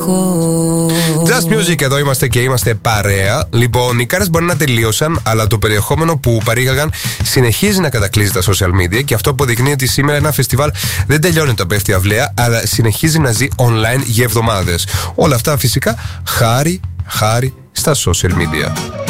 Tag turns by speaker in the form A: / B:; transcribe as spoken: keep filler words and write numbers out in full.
A: Just Music, εδώ είμαστε και είμαστε παρέα. Λοιπόν, οι κάρες μπορεί να τελείωσαν, αλλά το περιεχόμενο που παρήγαγαν συνεχίζει να κατακλείζει τα social media και αυτό αποδεικνύει ότι σήμερα ένα φεστιβάλ δεν τελειώνει το πέφτει αυλαία, αλλά συνεχίζει να ζει online για εβδομάδες. Όλα αυτά φυσικά χάρη, χάρη στα social media.